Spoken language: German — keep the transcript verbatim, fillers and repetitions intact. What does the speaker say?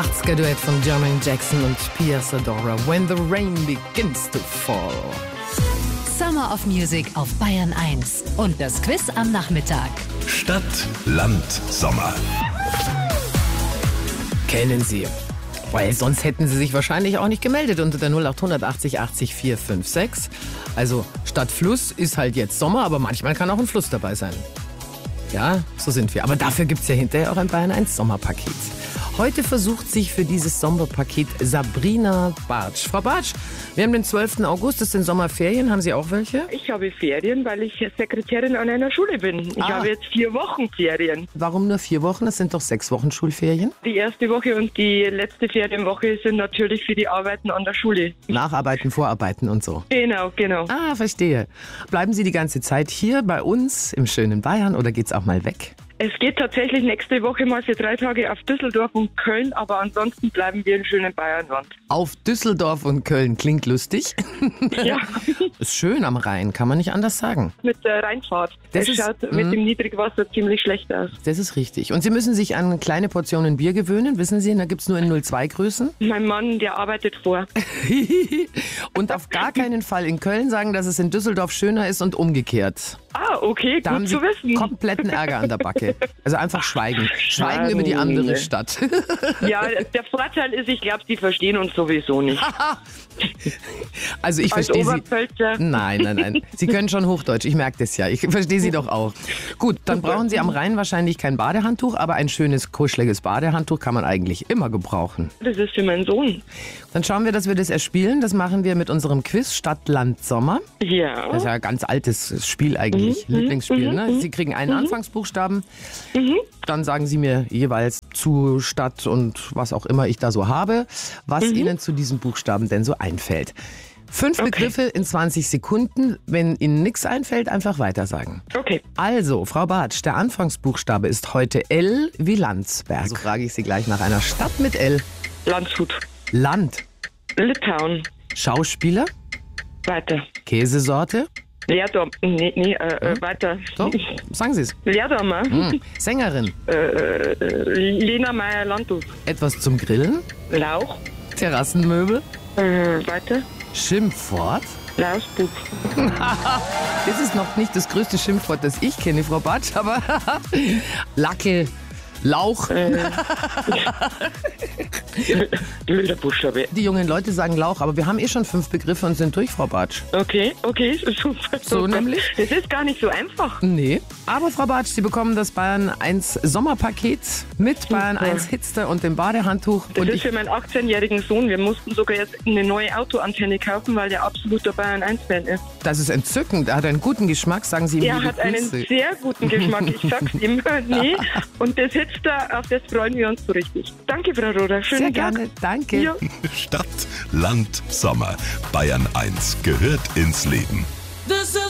achtziger-Duett von Jermaine Jackson und Pia Zadora. When the rain begins to fall. Summer of Music auf Bayern eins. Und das Quiz am Nachmittag. Stadt, Land, Sommer. Kennen Sie. Weil sonst hätten Sie sich wahrscheinlich auch nicht gemeldet unter der null acht achtzig achtzig vier fünf sechs. Also statt Fluss ist halt jetzt Sommer, aber manchmal kann auch ein Fluss dabei sein. Ja, so sind wir. Aber dafür gibt es ja hinterher auch ein Bayern eins Sommerpaket. Heute versucht sich für dieses Sommerpaket Sabrina Bartsch. Frau Bartsch, wir haben den zwölften August, das sind Sommerferien. Haben Sie auch welche? Ich habe Ferien, weil ich Sekretärin an einer Schule bin. Ich Ah. habe jetzt vier Wochen Ferien. Warum nur vier Wochen? Das sind doch sechs Wochen Schulferien. Die erste Woche und die letzte Ferienwoche sind natürlich für die Arbeiten an der Schule. Nacharbeiten, Vorarbeiten und so. Genau, genau. Ah, verstehe. Bleiben Sie die ganze Zeit hier bei uns im schönen Bayern oder geht's auch mal weg? Es geht tatsächlich nächste Woche mal für drei Tage auf Düsseldorf und Köln, aber ansonsten bleiben wir im schönen Bayernland. Auf Düsseldorf und Köln klingt lustig. Ja, Ist schön am Rhein, kann man nicht anders sagen. mit der Rheinfahrt. Das Es ist- schaut mhm. mit dem Niedrigwasser ziemlich schlecht aus. Das ist richtig. Und Sie müssen sich an kleine Portionen Bier gewöhnen, wissen Sie, da gibt's nur in null zwei Größen. Mein Mann, der arbeitet vor. Und auf gar keinen Fall in Köln sagen, dass es in Düsseldorf schöner ist und umgekehrt. Ah, okay, Da haben gut Sie zu wissen. kompletten Ärger an der Backe. Also einfach schweigen. Schweigen Mann. über die andere Stadt. Ja, der Vorteil ist, ich glaube, die verstehen uns sowieso nicht. Also ich Als verstehe Sie. Oberpfälzer. Nein, nein, nein. Sie können schon Hochdeutsch, ich merke das ja. Ich verstehe Sie doch auch. Gut, dann brauchen Sie am Rhein wahrscheinlich kein Badehandtuch, aber ein schönes, kuscheliges Badehandtuch kann man eigentlich immer gebrauchen. Das ist für meinen Sohn. Dann schauen wir, dass wir das erspielen. Das machen wir mit unserem Quiz Stadt, Land, Sommer. Ja. Das ist ja ein ganz altes Spiel eigentlich, Lieblingsspiel. Ne? Sie kriegen einen Anfangsbuchstaben, dann sagen Sie mir jeweils zu Stadt und was auch immer ich da so habe, was Ihnen zu diesem Buchstaben denn so einfällt. Fünf Begriffe in zwanzig Sekunden. Wenn Ihnen nichts einfällt, einfach weitersagen. Okay. Also, Frau Bartsch, der Anfangsbuchstabe ist heute L wie Landsberg. So frage ich Sie gleich nach einer Stadt mit L. Landshut. Land. Litauen. Schauspieler. Weiter. Käsesorte. Leerdom. Nee, nee, äh, äh, weiter. So, sagen Sie es. Leerdommer. Hm. Sängerin. Äh, äh, Lena Meyer-Landrut. Etwas zum Grillen. Lauch. Terrassenmöbel. Äh, weiter. Schimpfwort. Lausbuch. Das ist noch nicht das größte Schimpfwort, das ich kenne, Frau Bartsch, aber Lacke, Lauch. Blöder Buchstabe. Die jungen Leute sagen Lauch, aber wir haben eh schon fünf Begriffe und sind durch, Frau Bartsch. Okay, okay, super. So nämlich? Das ist gar nicht so einfach. Nee. Aber Frau Bartsch, Sie bekommen das Bayern eins Sommerpaket mit Bayern eins Hitster und dem Badehandtuch. Das Und ist ich, für meinen achtzehnjährigen Sohn. Wir mussten sogar jetzt eine neue Autoantenne kaufen, weil der absoluter Bayern eins Fan ist. das ist entzückend. Er hat einen guten Geschmack, sagen Sie ihm Er liebe hat einen Grüße. sehr guten Geschmack, ich sag's ihm. Nee. Und das Hitster, auf das freuen wir uns so richtig. Danke, Frau Roder. Schönen Sehr Tag. gerne, danke. Ja. Stadt, Land, Sommer. Bayern eins gehört ins Leben.